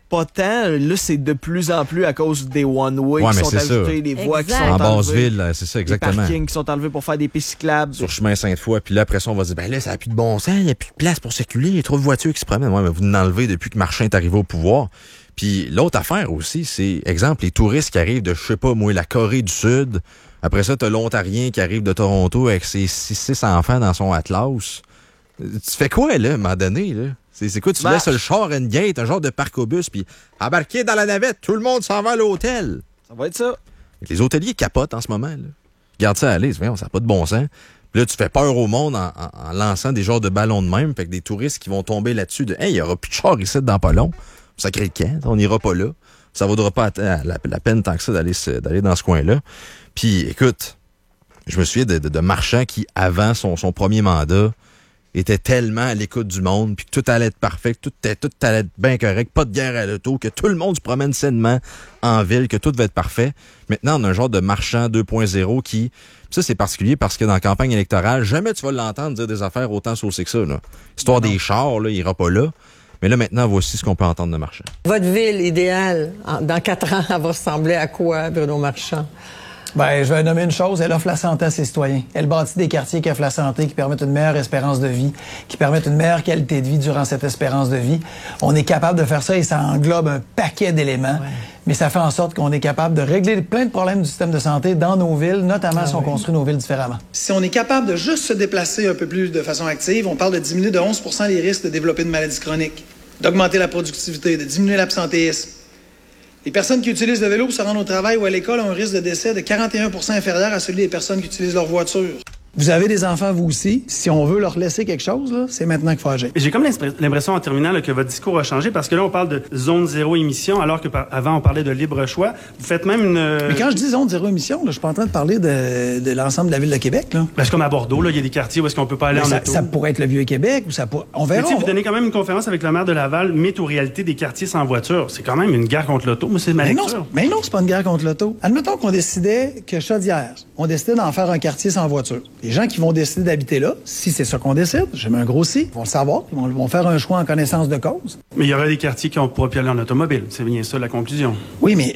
pas tant. Là, c'est de plus en plus à cause des one-way qui sont ajoutés, des voies qui sont en enlevées. basse-ville, c'est ça, exactement. Les parkings qui sont enlevés pour faire des pistes cyclables. Sur chemin Sainte-Foy. Puis là, après ça, on va se dire, ben là, ça n'a plus de bon sens, il n'y a plus de place pour circuler, il y a trop de voitures qui se promènent. Ouais, mais vous l'enlevez depuis que Marchand est arrivé au pouvoir. Puis l'autre affaire aussi, c'est, exemple, les touristes qui arrivent de, je sais pas, moi, la Corée du Sud. Après ça, t'as l'Ontarien qui arrive de Toronto avec ses 6 enfants dans son Atlas. Tu fais quoi, là, à un moment donné, là? C'est quoi, tu laisses le char and gate, un genre de parc-au-bus, puis embarqué dans la navette, tout le monde s'en va à l'hôtel. Ça va être ça. Les hôteliers capotent en ce moment, là. Regarde ça aller, ça n'a pas de bon sens. Puis là, tu fais peur au monde en lançant des genres de ballons de même, fait que des touristes qui vont tomber là-dessus de « Hey, il n'y aura plus de char ici dans pas long. » Ça crée de camp, on n'ira pas là. Ça ne vaudra pas la peine tant que ça d'aller dans ce coin-là. Puis, écoute, je me souviens de Marchand qui, avant son premier mandat, était tellement à l'écoute du monde, puis que tout allait être parfait, que tout allait être bien correct, pas de guerre à l'auto, que tout le monde se promène sainement en ville, que tout va être parfait. Maintenant, on a un genre de Marchand 2.0 qui... Ça, c'est particulier parce que dans la campagne électorale, jamais tu vas l'entendre dire des affaires autant saucées que ça, là. Histoire des chars, là, il ira pas là. Mais là, maintenant, voici ce qu'on peut entendre de Marchand. Votre ville idéale, dans 4 ans, elle va ressembler à quoi, Bruno Marchand? Ben, je vais nommer une chose, elle offre la santé à ses citoyens. Elle bâtit des quartiers qui offrent la santé, qui permettent une meilleure espérance de vie, qui permettent une meilleure qualité de vie durant cette espérance de vie. On est capable de faire ça et ça englobe un paquet d'éléments. Ouais. Mais ça fait en sorte qu'on est capable de régler plein de problèmes du système de santé dans nos villes, notamment si on construit nos villes différemment. Si on est capable de juste se déplacer un peu plus de façon active, on parle de diminuer de 11 % les risques de développer une maladie chronique, d'augmenter la productivité, de diminuer l'absentéisme. Les personnes qui utilisent le vélo pour se rendre au travail ou à l'école ont un risque de décès de 41 % inférieur à celui des personnes qui utilisent leur voiture. Vous avez des enfants, vous aussi. Si on veut leur laisser quelque chose, là, c'est maintenant qu'il faut agir. J'ai comme l'impression en terminant là, que votre discours a changé parce que là, on parle de zone zéro émission alors que avant on parlait de libre choix. Vous faites même une... Mais quand je dis zone zéro émission, là, je suis pas en train de parler de l'ensemble de la ville de Québec. Là. Ben, c'est comme à Bordeaux, là, il y a des quartiers où est-ce qu'on peut pas aller en auto. Ça pourrait être le Vieux-Québec ou ça pourrait... On verra. Mais vous donnez quand même une conférence avec le maire de Laval, mythe ou réalité des quartiers sans voiture. C'est quand même une guerre contre l'auto. Moi, c'est ma lecture. Mais non, c'est pas une guerre contre l'auto. Admettons qu'on décidait que Chaudière, on décidait d'en faire un quartier sans voiture. Les gens qui vont décider d'habiter là, si c'est ça qu'on décide, j'ai mis un gros si, ils vont le savoir, ils vont faire un choix en connaissance de cause. Mais il y aurait des quartiers qui ont pourra plus aller en automobile. C'est bien ça la conclusion. Oui, mais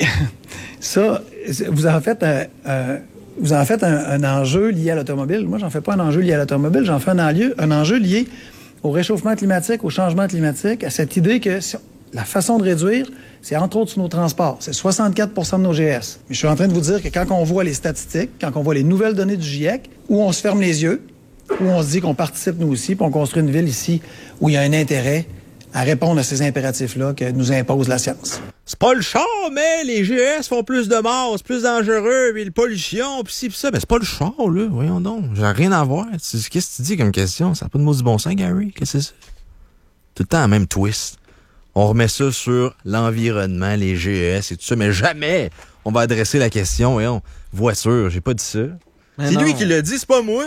ça, vous en faites un enjeu lié à l'automobile. Moi, j'en fais pas un enjeu lié à l'automobile, j'en fais un enjeu lié au réchauffement climatique, au changement climatique, à cette idée que la façon de réduire, c'est entre autres sur nos transports. C'est 64 % de nos GS. Mais je suis en train de vous dire que quand on voit les statistiques, quand on voit les nouvelles données du GIEC, où on se ferme les yeux, où on se dit qu'on participe nous aussi, puis on construit une ville ici où il y a un intérêt à répondre à ces impératifs-là que nous impose la science. C'est pas le char, mais les GS font plus de morts, c'est plus dangereux, puis la pollution, puis ci, puis ça. Ben, c'est pas le char, là. Voyons donc. J'ai rien à voir. Qu'est-ce que tu dis comme question? Ça n'a pas de mot du bon sens, Gary? Qu'est-ce que c'est ça? Tout le temps, la même twist. On remet ça sur l'environnement, les GES et tout ça, mais jamais on va adresser la question, voiture, j'ai pas dit ça. C'est lui qui l'a dit, c'est pas moi.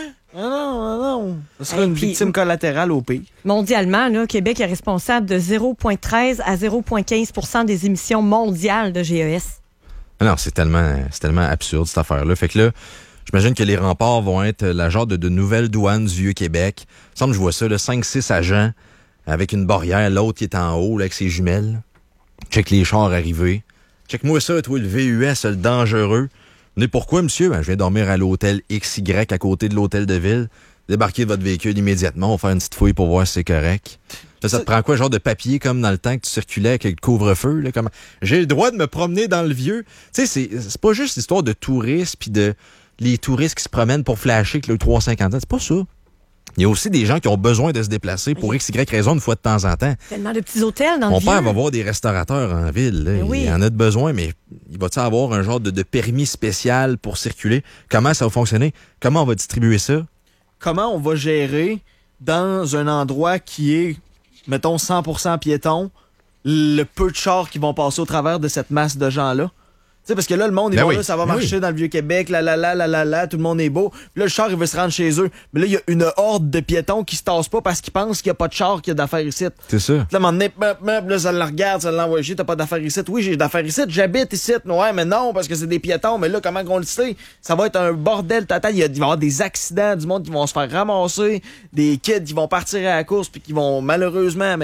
Non. Ce serait une victime collatérale au pays. Mondialement, là, Québec est responsable de 0,13 à 0,15 % des émissions mondiales de GES. Non, c'est tellement absurde, cette affaire-là. Fait que là, j'imagine que les remparts vont être la genre de nouvelles douanes du Vieux-Québec. Il me semble que je vois ça, 5-6 agents avec une barrière, l'autre qui est en haut, là, avec ses jumelles. Check les chars arriver. Check-moi ça, toi, le VUS, le dangereux. Mais pourquoi, monsieur? Ben, je viens dormir à l'hôtel XY à côté de l'hôtel de ville. Débarquez votre véhicule immédiatement. On va faire une petite fouille pour voir si c'est correct. Là, ça te prend quoi, genre de papier, comme dans le temps que tu circulais avec le couvre-feu? Là, comme... J'ai le droit de me promener dans le vieux. Tu sais, c'est pas juste l'histoire de touristes puis de les touristes qui se promènent pour flasher avec le 350 ans. C'est pas ça. Il y a aussi des gens qui ont besoin de se déplacer pour XY raison une fois de temps en temps. Tellement de petits hôtels dans le Mon vieux. père va voir des restaurateurs en ville. Là. Oui. Il en a de besoin, mais il va-t-il avoir un genre de permis spécial pour circuler? Comment ça va fonctionner? Comment on va distribuer ça? Comment on va gérer dans un endroit qui est, mettons, 100% piéton, le peu de chars qui vont passer au travers de cette masse de gens-là? Tu sais, parce que là, le monde, ils vont là, ça va marcher dans le Vieux-Québec, tout le monde est beau. Puis là, le char, il veut se rendre chez eux. Mais là, il y a une horde de piétons qui se tassent pas parce qu'ils pensent qu'il n'y a pas de char, qu'il y a d'affaires ici. C'est ça. Puis là, à un moment donné, là, ça le regarde, ça l'envoie chier, t'as pas d'affaires ici. Oui, j'ai d'affaires ici, j'habite ici. Ouais, mais non, parce que c'est des piétons. Mais là, comment qu'on le sait? Ça va être un bordel total. Il va y avoir des accidents, du monde qui vont se faire ramasser, des kids qui vont partir à la course puis qui vont, malheureusement,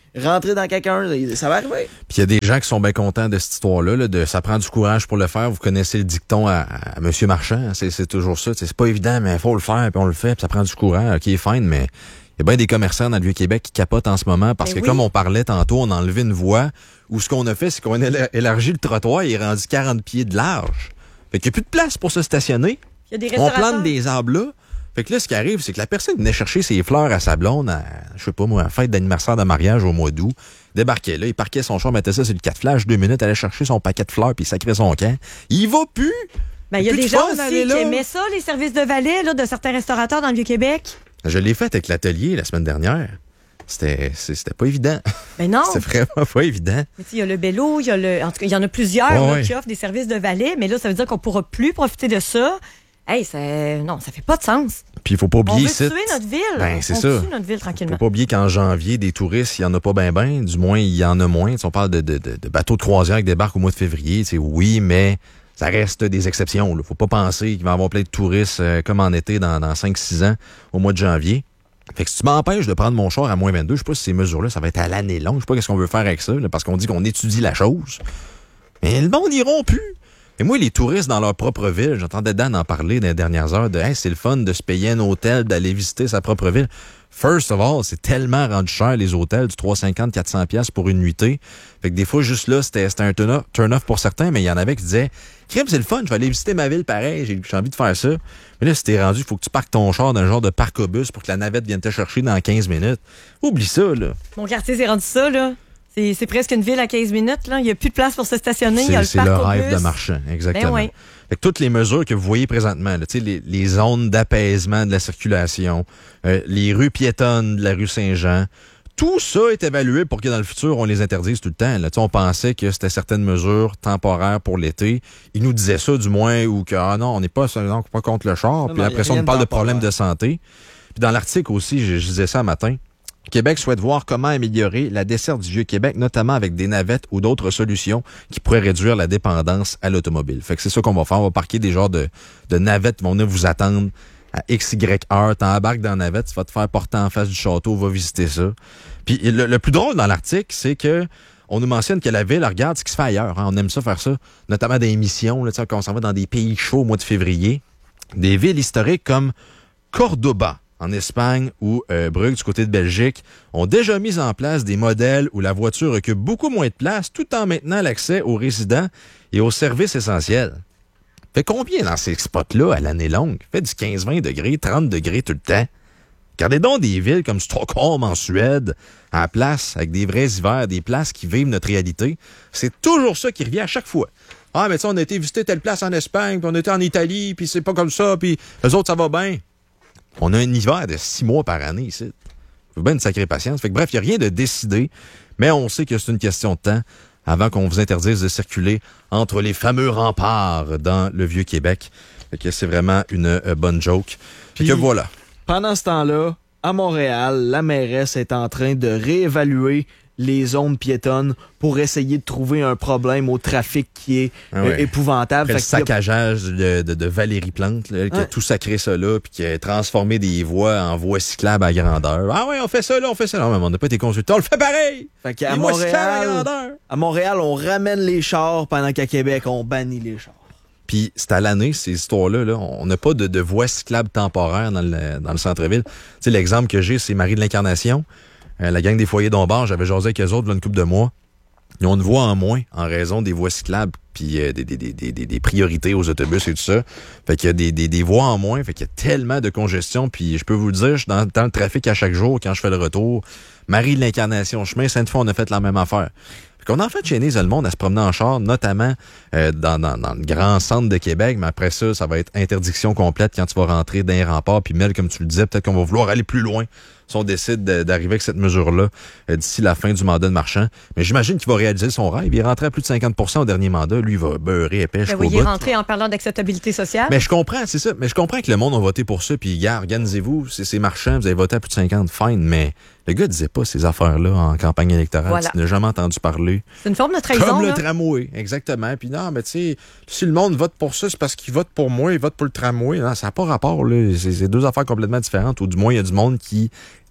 rentrer dans quelqu'un, ça va arriver. Puis il y a des gens qui sont bien contents de cette histoire-là, là, de ça prend du courage pour le faire. Vous connaissez le dicton à Monsieur Marchand, c'est toujours ça. C'est pas évident, mais il faut le faire, puis on le fait, puis ça prend du courage. OK, fine, mais il y a bien des commerçants dans le Vieux-Québec qui capotent en ce moment parce que, comme on parlait tantôt, on a enlevé une voie où ce qu'on a fait, c'est qu'on a élargi le trottoir et il est rendu 40 pieds de large. Fait qu'il n'y a plus de place pour se stationner. Il y a des On restaurateurs. plante des arbres là. Fait que là, ce qui arrive, c'est que la personne venait chercher ses fleurs à sa blonde à, je sais pas moi, à la fête d'anniversaire de mariage au mois d'août. Débarquait là, il parquait son char, mettait ça sur le 4 flash, 2 minutes, allait chercher son paquet de fleurs puis il sacrait son camp. Il va plus! Ben, il y a plus des de gens fun aussi aller qui là. aimaient ça, les services de valet de certains restaurateurs dans le Vieux-Québec. Je l'ai fait avec l'atelier la semaine dernière. C'était pas évident. Mais non! C'était vraiment pas évident. Mais il y a le Bello, en tout cas, il y en a plusieurs là, qui offrent des services de valet, mais là, ça veut dire qu'on pourra plus profiter de ça. Hey, non, ça fait pas de sens. Puis il faut pas On oublier veut ici. tuer notre ville. Ben, c'est on ça. tue notre ville tranquillement. Faut pas oublier qu'en janvier, des touristes, il y en a pas ben. Du moins, il y en a moins. Si on parle de bateaux de croisière qui débarquent au mois de février, oui, mais ça reste des exceptions. Là. Faut pas penser qu'il va y avoir plein de touristes comme en été dans 5-6 ans au mois de janvier. Fait que si tu m'empêches de prendre mon char à moins 22, je sais pas si ces mesures-là, ça va être à l'année longue. Je sais pas qu'est-ce qu'on veut faire avec ça, là, parce qu'on dit qu'on étudie la chose. Mais le monde n'iront plus. Et moi, les touristes dans leur propre ville, j'entendais Dan en parler dans les dernières heures de hey, c'est le fun de se payer un hôtel, d'aller visiter sa propre ville. First of all, c'est tellement rendu cher les hôtels, du 350-400$ pour une nuitée. Fait que des fois, juste là, c'était un turn-off pour certains, mais il y en avait qui disaient crème, c'est le fun, je vais aller visiter ma ville pareil, j'ai envie de faire ça. Mais là, si t'es rendu, il faut que tu parques ton char d'un genre de parc-au-bus pour que la navette vienne te chercher dans 15 minutes. Oublie ça, là. Mon quartier s'est rendu ça, là. C'est presque une ville à 15 minutes, là. Il n'y a plus de place pour se stationner. Il y a le C'est le parc au rêve bus. de marchand, exactement. Ben ouais. Fait que toutes les mesures que vous voyez présentement, là, les zones d'apaisement de la circulation, les rues piétonnes de la rue Saint-Jean, tout ça est évalué pour que dans le futur, on les interdise tout le temps. Là. On pensait que c'était certaines mesures temporaires pour l'été. Ils nous disaient ça, du moins, ou que non, on n'est pas contre le char. Puis après ça, on nous parle de problèmes de santé. Puis dans l'article aussi, je disais ça un matin, Québec souhaite voir comment améliorer la desserte du Vieux-Québec, notamment avec des navettes ou d'autres solutions qui pourraient réduire la dépendance à l'automobile. Fait que c'est ça qu'on va faire. On va parquer des genres de navettes qui vont venir vous attendre à XY heure. T'embarques dans la navette, tu vas te faire porter en face du château, va visiter ça. Puis le plus drôle dans l'article, c'est que on nous mentionne que la ville regarde ce qui se fait ailleurs. Hein. On aime ça faire ça, notamment des émissions, là, quand on s'en va dans des pays chauds au mois de février. Des villes historiques comme Cordoba, en Espagne, ou Brugge, du côté de Belgique, ont déjà mis en place des modèles où la voiture occupe beaucoup moins de place tout en maintenant l'accès aux résidents et aux services essentiels. Fait combien dans ces spots-là à l'année longue? Fait du 15-20 degrés, 30 degrés tout le temps. Regardez donc des villes comme Stockholm en Suède, en place, avec des vrais hivers, des places qui vivent notre réalité. C'est toujours ça qui revient à chaque fois. Ah, mais tu sais, on a été visiter telle place en Espagne, puis on était en Italie, puis c'est pas comme ça, puis eux autres, ça va bien. On a un hiver de 6 mois par année ici. Il faut bien une sacrée patience. Fait que bref, il n'y a rien de décidé, mais on sait que c'est une question de temps avant qu'on vous interdise de circuler entre les fameux remparts dans le Vieux-Québec. Fait que c'est vraiment une bonne joke. Fait que voilà. Pendant ce temps-là, à Montréal, la mairesse est en train de réévaluer les zones piétonnes pour essayer de trouver un problème au trafic qui est épouvantable. Après le saccageage de Valérie Plante, là, qui a tout sacré ça là, puis qui a transformé des voies en voies cyclables à grandeur. Ah oui, on fait ça là, on fait ça là. Non, mais on n'a pas été consultés, on le fait pareil! Fait qu'à Montréal, on ramène les chars pendant qu'à Québec, on bannit les chars. Puis c'est à l'année, ces histoires-là, là, on n'a pas de voies cyclables temporaires dans le centre-ville. Tu sais, l'exemple que j'ai, c'est Marie de l'Incarnation. La gang des foyers d'Ombard, j'avais jasé avec eux autres là, une couple de mois. Ils ont une voie en moins en raison des voies cyclables puis des priorités aux autobus et tout ça. Fait qu'il y a des voies en moins, fait qu'il y a tellement de congestion. Puis je peux vous le dire, je suis dans le trafic à chaque jour quand je fais le retour. Marie de l'Incarnation, chemin Sainte-Foy, on a fait la même affaire. Fait qu'on a en fait chaîné le monde à se promener en char, notamment dans le grand centre de Québec, mais après ça, ça va être interdiction complète quand tu vas rentrer dans les remparts. Puis Mel, comme tu le disais, peut-être qu'on va vouloir aller plus loin si on décide d'arriver avec cette mesure-là d'ici la fin du mandat de Marchand. Mais j'imagine qu'il va réaliser son rêve. Il est rentré à plus de 50% au dernier mandat. Lui, il va beurrer épais jusqu'au bout. Il est rentré en parlant d'acceptabilité sociale. Mais je comprends, c'est ça. Mais je comprends que le monde a voté pour ça. Puis, gars, organisez-vous, c'est Marchand, vous avez voté à plus de 50, fine. Mais le gars disait pas ces affaires-là en campagne électorale. Voilà. Tu n'as jamais entendu parler. C'est une forme de trahison. Comme là. le tramway, exactement. Puis non, mais tu sais, si le monde vote pour ça, c'est parce qu'il vote pour moi, il vote pour le tramway. Non, ça n'a pas rapport, là. C'est deux affaires complètement différentes. Ou du moins, il y a du monde qui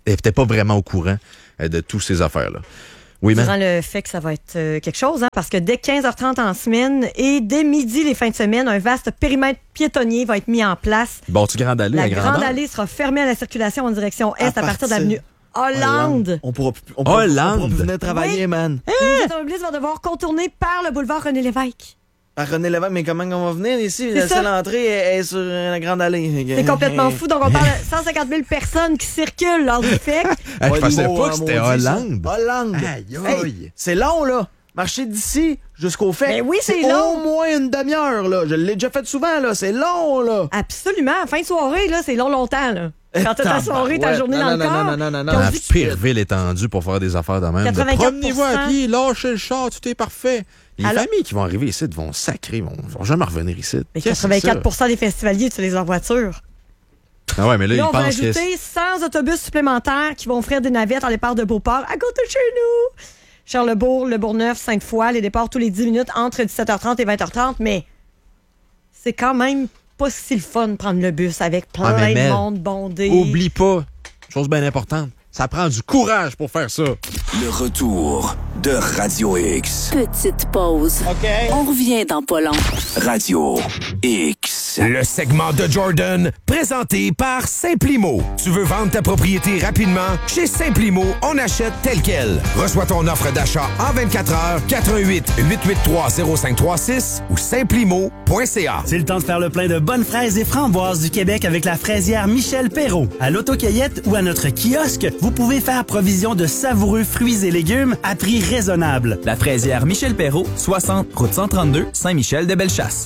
n'était pas vraiment au courant de toutes ces affaires-là. Oui, durant le fait que ça va être quelque chose, parce que dès 15h30 en semaine et dès midi les fins de semaine, un vaste périmètre piétonnier va être mis en place. Bon, tu Grande Allée, la Grande Allée sera fermée à la circulation en direction est à partir de l'avenue Hollande. On pourra plus venir travailler, man. Les automobilistes vont devoir contourner par le boulevard René-Lévesque. Par René-Lévesque, mais comment on va venir ici? La seule entrée est sur la Grande Allée. C'est complètement fou. Donc, on parle de 150 000 personnes qui circulent lors du fait. Je pensais pas que c'était Hollande. Hollande. Hey, c'est long, là. Marcher d'ici jusqu'au fait. Mais oui, c'est long. Au moins une demi-heure, là. Je l'ai déjà fait souvent, là. C'est long, là. Absolument. Fin de soirée, là, c'est longtemps, là. Quand t'as ta soirée, ta journée dans le corps. Non. La pire ville étendue pour faire des affaires de même. Promenez-vous à pied, lâchez le char, tout est parfait. Les familles qui vont arriver ici vont sacrer, vont jamais revenir ici. Mais 84% des festivaliers utilisent leur voiture. Ah ouais, mais là, on va ajouter 100 autobus supplémentaires qui vont offrir des navettes en départ de Beauport à côté de chez nous. Charlesbourg, Le Bourgneuf, Sainte-Foy, les départs tous les 10 minutes entre 17h30 et 20h30, mais c'est quand même pas si le fun de prendre le bus avec plein de monde bondé. Oublie pas, chose bien importante, ça prend du courage pour faire ça. Le retour de Radio X. Petite pause. OK. On revient dans pas long. Radio X. Le segment de Jordan, présenté par Simplimo. Tu veux vendre ta propriété rapidement? Chez Simplimo, on achète tel quel. Reçois ton offre d'achat en 24 heures. 88 883 0536 ou simplimo.ca. C'est le temps de faire le plein de bonnes fraises et framboises du Québec avec la fraisière Michel Perrault. À l'autocueillette ou à notre kiosque, vous pouvez faire provision de savoureux fruits et légumes à prix raisonnable. La fraisière Michel Perrault, 60, route 132, Saint-Michel-de-Bellechasse.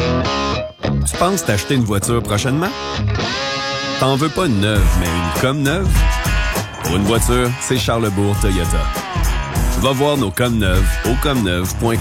Tu penses t'acheter une voiture prochainement? T'en veux pas une neuve, mais une comme neuve? Pour une voiture, c'est Charlesbourg Toyota. Va voir nos comme neuves au comneuve.com.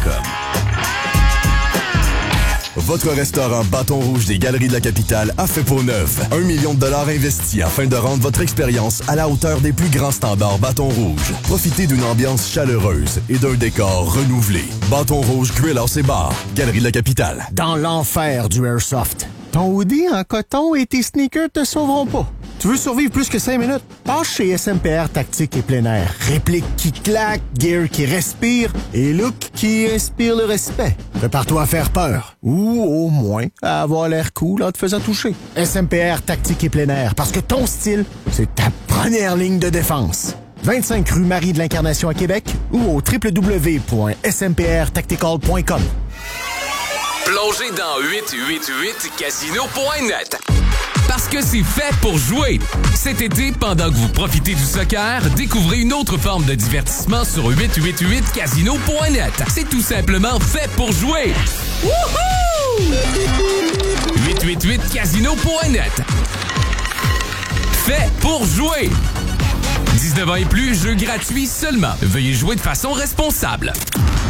Votre restaurant Bâton Rouge des Galeries de la Capitale a fait peau neuve. 1 million de dollars investis afin de rendre votre expérience à la hauteur des plus grands standards Bâton Rouge. Profitez d'une ambiance chaleureuse et d'un décor renouvelé. Bâton Rouge Grill House et Bar, Galeries de la Capitale. Dans l'enfer du Airsoft, ton hoodie en coton et tes sneakers te sauveront pas. Tu veux survivre plus que 5 minutes? Passe chez SMPR Tactique et Plein Air. Réplique qui claque, gear qui respire et look qui inspire le respect. Prépare-toi à faire peur. Ou au moins à avoir l'air cool en te faisant toucher. SMPR Tactique et Plein Air, parce que ton style, c'est ta première ligne de défense. 25 rue Marie de l'Incarnation à Québec ou au www.smprtactical.com. Plongez dans 888casino.net. Parce que c'est fait pour jouer. Cet été, pendant que vous profitez du soccer, découvrez une autre forme de divertissement sur 888casino.net. C'est tout simplement fait pour jouer. Wouhou! 888casino.net. Fait pour jouer. 19 ans et plus, jeu gratuit seulement. Veuillez jouer de façon responsable.